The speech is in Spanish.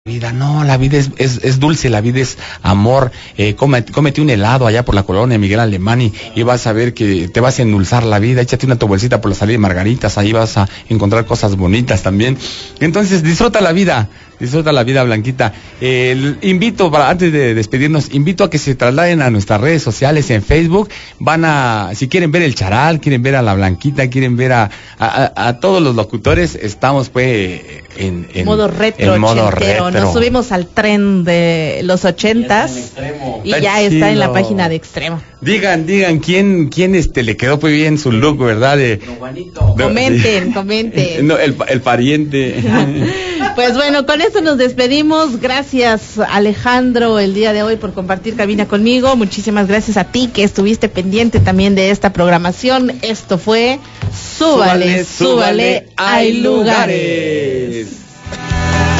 Vida, no, la vida es dulce, la vida es amor. Cómete un helado allá por la colonia Miguel Alemán y vas a ver que te vas a endulzar la vida. Échate una tu bolsita por la salida de Margaritas, ahí vas a encontrar cosas bonitas también. Entonces disfruta la vida, Blanquita. Invito, antes de despedirnos, invito a que se trasladen a nuestras redes sociales en Facebook. Si quieren ver el Charal, quieren ver a la Blanquita, quieren ver a todos los locutores, estamos pues en modo retro, retro. Nos subimos al tren de los 80s y ya está en la página de Extremo. Digan quién le quedó muy bien su look, ¿verdad? Comenten. No, el pariente. Pues bueno, con esto nos despedimos. Gracias, Alejandro, el día de hoy por compartir cabina conmigo. Muchísimas gracias a ti que estuviste pendiente también de esta programación. Esto fue Súbale, hay lugares.